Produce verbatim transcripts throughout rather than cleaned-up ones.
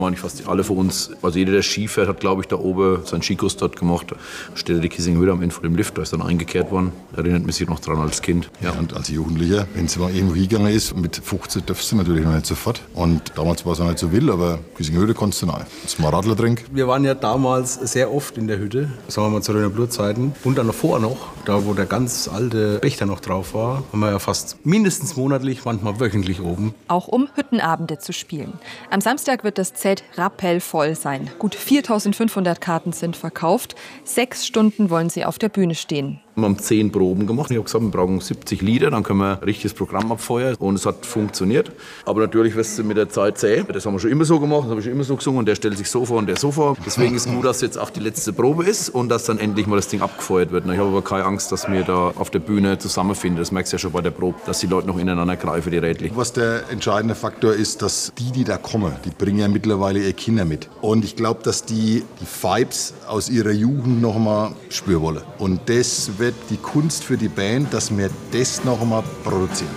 Eigentlich fast alle von uns, also jeder, der Ski fährt, hat, glaube ich, da oben seinen Skikurs dort gemacht. Da steht die Kissingen Hütte am Ende von dem Lift, da ist dann eingekehrt worden. Da erinnert man sich noch dran als Kind. Ja, und als Jugendlicher, wenn es mal irgendwo hingegangen ist, mit fünfzehn darfst du natürlich noch nicht sofort. Und damals war es auch nicht so wild, aber Kissingen Hütte konntest du noch. Jetzt mal Radler trinken. Wir waren ja damals sehr oft in der Hütte, sagen wir mal zu den Blutzeiten. Und dann davor noch, da wo der ganz alte Pächter noch drauf war, waren wir ja fast mindestens monatlich, manchmal wöchentlich oben. Auch um Hüttenabende zu spielen. Am Samstag wird das Zelt rappellvoll sein. Gut viertausendfünfhundert Karten sind verkauft. Sechs Stunden wollen sie auf der Bühne stehen. Wir haben zehn Proben gemacht. Ich habe gesagt, wir brauchen siebzig Lieder, dann können wir ein richtiges Programm abfeuern. Und es hat funktioniert. Aber natürlich wirst du mit der Zeit zäh. Das haben wir schon immer so gemacht, das habe ich schon immer so gesungen. Und der stellt sich so vor und der so vor. Deswegen ist es gut, dass jetzt auch die letzte Probe ist und dass dann endlich mal das Ding abgefeuert wird. Ich habe aber keine Angst, dass wir da auf der Bühne zusammenfinden. Das merkst du ja schon bei der Probe, dass die Leute noch ineinander greifen, die Rädchen. Was der entscheidende Faktor ist, dass die, die da kommen, die bringen ja mittlerweile ihre Kinder mit. Und ich glaube, dass die die Vibes aus ihrer Jugend noch mal spüren wollen. Und das wird die Kunst für die Band, dass wir das noch einmal produzieren.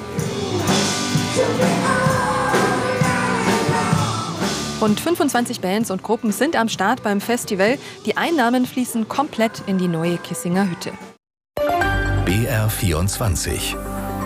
Rund fünfundzwanzig Bands und Gruppen sind am Start beim Festival. Die Einnahmen fließen komplett in die neue Kissinger Hütte. B R vierundzwanzig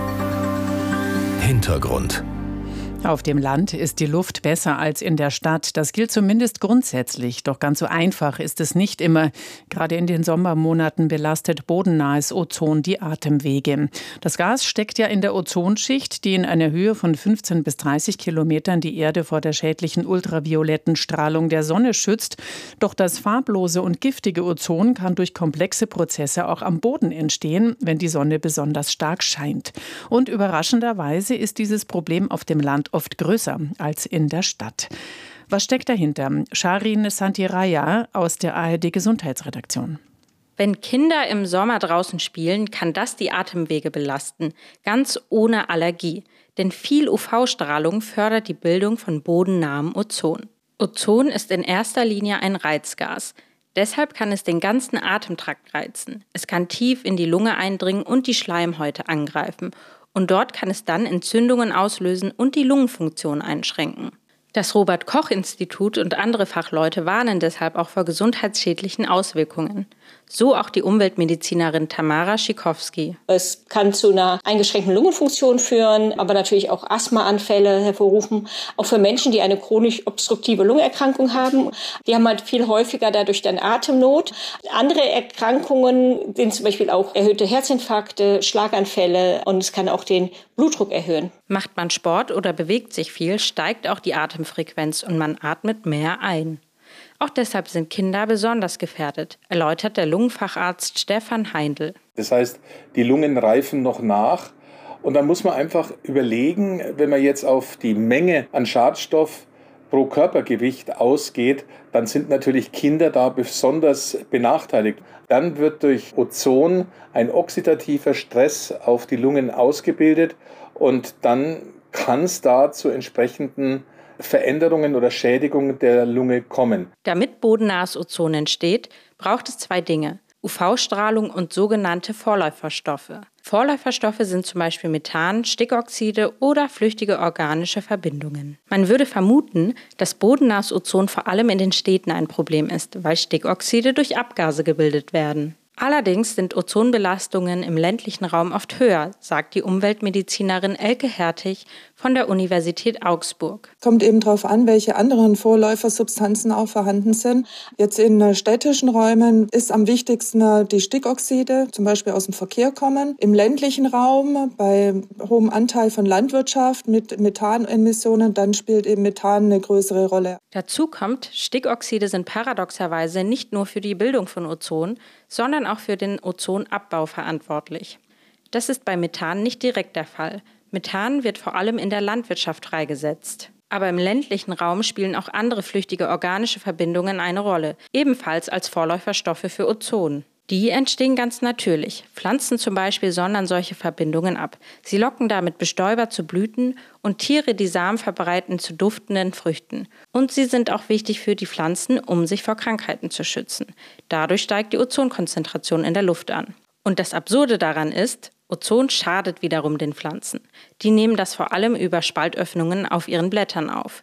Hintergrund. Auf dem Land ist die Luft besser als in der Stadt. Das gilt zumindest grundsätzlich. Doch ganz so einfach ist es nicht immer. Gerade in den Sommermonaten belastet bodennahes Ozon die Atemwege. Das Gas steckt ja in der Ozonschicht, die in einer Höhe von fünfzehn bis dreißig Kilometern die Erde vor der schädlichen ultravioletten Strahlung der Sonne schützt. Doch das farblose und giftige Ozon kann durch komplexe Prozesse auch am Boden entstehen, wenn die Sonne besonders stark scheint. Und überraschenderweise ist dieses Problem auf dem Land oft größer als in der Stadt. Was steckt dahinter? Sharin Santiraya aus der A R D-Gesundheitsredaktion. Wenn Kinder im Sommer draußen spielen, kann das die Atemwege belasten, ganz ohne Allergie. Denn viel U V-Strahlung fördert die Bildung von bodennahem Ozon. Ozon ist in erster Linie ein Reizgas. Deshalb kann es den ganzen Atemtrakt reizen. Es kann tief in die Lunge eindringen und die Schleimhäute angreifen. Und dort kann es dann Entzündungen auslösen und die Lungenfunktion einschränken. Das Robert-Koch-Institut und andere Fachleute warnen deshalb auch vor gesundheitsschädlichen Auswirkungen. So auch die Umweltmedizinerin Tamara Schikowski. Es kann zu einer eingeschränkten Lungenfunktion führen, aber natürlich auch Asthmaanfälle hervorrufen. Auch für Menschen, die eine chronisch obstruktive Lungenerkrankung haben. Die haben halt viel häufiger dadurch dann Atemnot. Andere Erkrankungen sind zum Beispiel auch erhöhte Herzinfarkte, Schlaganfälle und es kann auch den Blutdruck erhöhen. Macht man Sport oder bewegt sich viel, steigt auch die Atemfrequenz und man atmet mehr ein. Auch deshalb sind Kinder besonders gefährdet, erläutert der Lungenfacharzt Stefan Heindl. Das heißt, die Lungen reifen noch nach und dann muss man einfach überlegen, wenn man jetzt auf die Menge an Schadstoff pro Körpergewicht ausgeht, dann sind natürlich Kinder da besonders benachteiligt. Dann wird durch Ozon ein oxidativer Stress auf die Lungen ausgebildet und dann kann es da zu entsprechenden Veränderungen oder Schädigungen der Lunge kommen. Damit bodennahes Ozon entsteht, braucht es zwei Dinge: U V-Strahlung und sogenannte Vorläuferstoffe. Vorläuferstoffe sind zum Beispiel Methan, Stickoxide oder flüchtige organische Verbindungen. Man würde vermuten, dass bodennahes Ozon vor allem in den Städten ein Problem ist, weil Stickoxide durch Abgase gebildet werden. Allerdings sind Ozonbelastungen im ländlichen Raum oft höher, sagt die Umweltmedizinerin Elke Hertig von der Universität Augsburg. Kommt eben darauf an, welche anderen Vorläufersubstanzen auch vorhanden sind. Jetzt in städtischen Räumen ist am wichtigsten die Stickoxide, zum Beispiel aus dem Verkehr kommen. Im ländlichen Raum, bei hohem Anteil von Landwirtschaft mit Methanemissionen, dann spielt eben Methan eine größere Rolle. Dazu kommt, Stickoxide sind paradoxerweise nicht nur für die Bildung von Ozon, sondern auch für den Ozonabbau verantwortlich. Das ist bei Methan nicht direkt der Fall. Methan wird vor allem in der Landwirtschaft freigesetzt. Aber im ländlichen Raum spielen auch andere flüchtige organische Verbindungen eine Rolle, ebenfalls als Vorläuferstoffe für Ozon. Die entstehen ganz natürlich. Pflanzen zum Beispiel sondern solche Verbindungen ab. Sie locken damit Bestäuber zu Blüten und Tiere, die Samen verbreiten, zu duftenden Früchten. Und sie sind auch wichtig für die Pflanzen, um sich vor Krankheiten zu schützen. Dadurch steigt die Ozonkonzentration in der Luft an. Und das Absurde daran ist, Ozon schadet wiederum den Pflanzen. Die nehmen das vor allem über Spaltöffnungen auf ihren Blättern auf.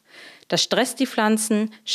Das stresst die Pflanzen,